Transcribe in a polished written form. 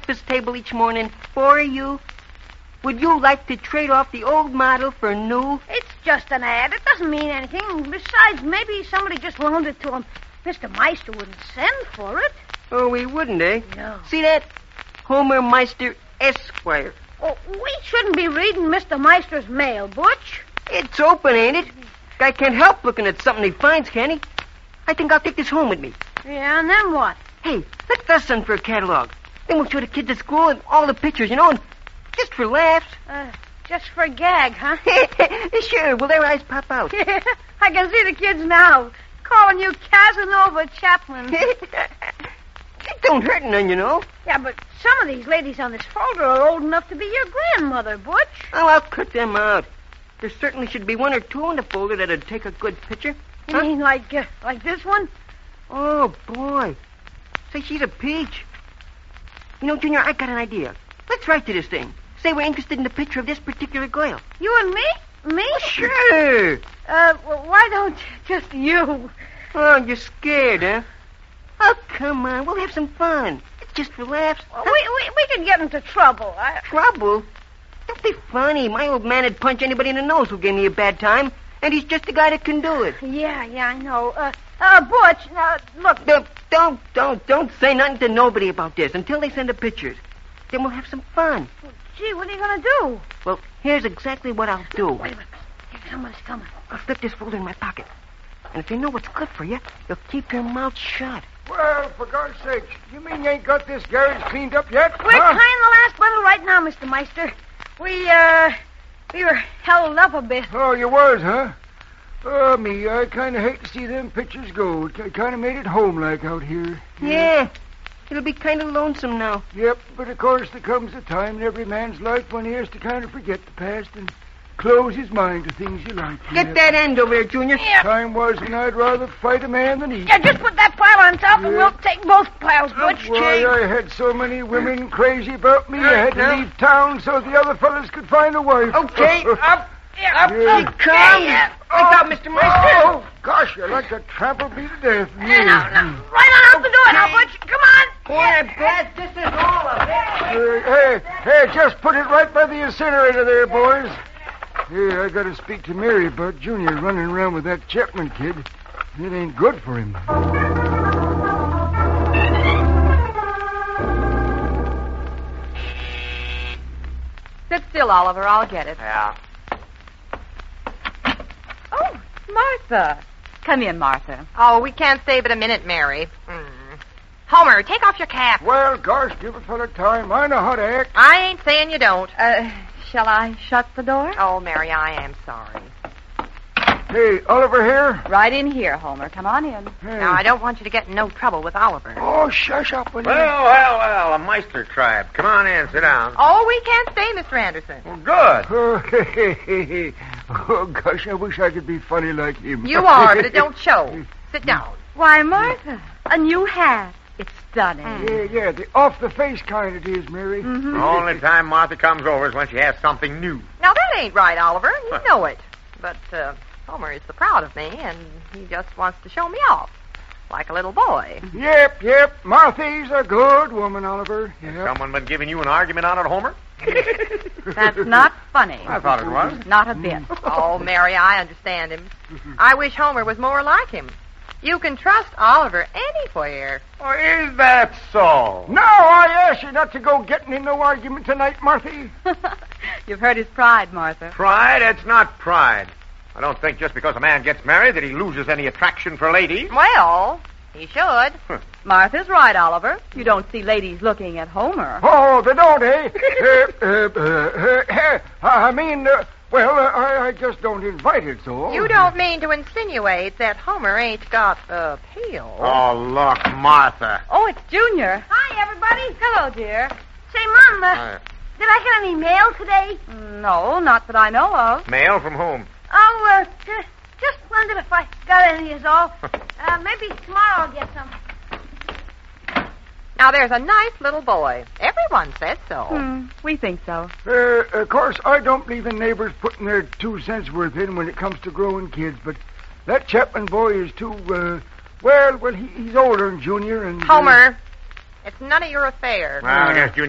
breakfast table each morning for you. Would you like to trade off the old model for new? It's just an ad. It doesn't mean anything. Besides, maybe somebody just loaned it to him. Mr. Meister wouldn't send for it. Oh, he wouldn't, eh? No. See that? Homer Meister, Esquire. Oh, we shouldn't be reading Mr. Meister's mail, Butch. It's open, ain't it? Guy can't help looking at something he finds, can he? I think I'll take this home with me. Yeah, and then what? Hey, let's ask son for a catalog. Then we'll show the kids at school and all the pictures, and just for laughs. Just for a gag, huh? Sure, will their eyes pop out? I can see the kids now, calling you Casanova Chaplin. It don't hurt none, Yeah, but some of these ladies on this folder are old enough to be your grandmother, Butch. Oh, I'll cut them out. There certainly should be one or two in the folder that'd take a good picture. You mean like this one? Oh, boy. Say, she's a peach. Junior, I got an idea. Let's write to this thing. Say we're interested in the picture of this particular girl. You and me? Me? Sure. Well, why don't just you? Oh, you're scared, huh? Oh, come on. We'll have some fun. It's just for laughs. Well, we could get into trouble. Trouble? Don't be funny. My old man would punch anybody in the nose who gave me a bad time, and he's just the guy that can do it. Yeah, I know. Butch, look. Don't say nothing to nobody about this until they send the pictures. Then we'll have some fun. Well, gee, what are you going to do? Well, here's exactly what I'll do. Wait a minute. Here, somebody's coming. I'll slip this folder in my pocket. And if you know what's good for you, you'll keep your mouth shut. Well, for God's sake, you mean you ain't got this garage cleaned up yet? We're tying the last bundle right now, Mr. Meister. We were held up a bit. Oh, you was, huh? Oh, me, I kind of hate to see them pictures go. It kind of made it home-like out here. Yeah. It'll be kind of lonesome now. Yep, but of course there comes a time in every man's life when he has to kind of forget the past and close his mind to things you like. Get that end over there, Junior. Yeah. Time was when I'd rather fight a man than eat. Yeah, just put that pile on top and we'll take both piles, Butch. Why, I had so many women crazy about me, I had to leave town so the other fellas could find a wife. Okay, up. Yeah. Up he comes. Yeah. Wake up, Mr. Meister. Oh, gosh, you're like a trample beat to death. Now, right on out the door now, Butch. Come on. Boy, Beth, this is all of it. Hey, just put it right by the incinerator there, boys. Hey, I got to speak to Mary about Junior running around with that Chapman kid. It ain't good for him. Sit still, Oliver. I'll get it. Yeah. Oh, Martha. Come in, Martha. Oh, we can't stay but a minute, Mary. Homer, take off your cap. Well, gosh, give a fella time. I know how to act. I ain't saying you don't. Shall I shut the door? Oh, Mary, I am sorry. Hey, Oliver here? Right in here, Homer. Come on in. Hey. Now, I don't want you to get in no trouble with Oliver. Oh, shush up, will you? Well, a Meister tribe. Come on in, sit down. Oh, we can't stay, Mr. Anderson. Well, good. Oh, gosh, I wish I could be funny like him. You are, but it don't show. Sit down. Why, Martha, a new hat. It's stunning. Yeah, the off-the-face kind it is, Mary. Mm-hmm. The only time Martha comes over is when she has something new. Now, that ain't right, Oliver. You know it. But, Homer is so proud of me, and he just wants to show me off. Like a little boy. Yep. Marthy's a good woman, Oliver. Yep. Someone been giving you an argument on it, Homer? That's not funny. I thought it was. Not a bit. Oh, Mary, I understand him. I wish Homer was more like him. You can trust Oliver anywhere. Oh, is that so? No, I asked you not to go getting in no argument tonight, Marthy. You've hurt his pride, Martha. Pride? It's not pride. I don't think just because a man gets married that he loses any attraction for ladies. Well, he should. Martha's right, Oliver. You don't see ladies looking at Homer. Oh, they don't, eh? I mean, I just don't invite it, so. You don't mean to insinuate that Homer ain't got appeal. Oh, look, Martha. Oh, it's Junior. Hi, everybody. Hello, dear. Say, Mom, did I get any mail today? No, not that I know of. Mail from whom? Oh, just wondered if I got any is all. Maybe tomorrow I'll get some. Now, there's a nice little boy. Everyone says so. We think so. Of course, I don't believe in neighbors putting their 2 cents worth in when it comes to growing kids, but that Chapman boy is too, he's older than Junior and... Homer, it's none of your affair. Well, I guess Junior